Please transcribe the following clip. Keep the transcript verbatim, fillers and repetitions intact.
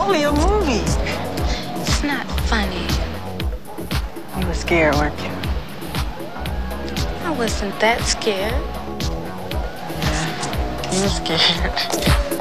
only a movie. It's not funny. You were scared, weren't you? I wasn't that scared. Yeah, you were scared.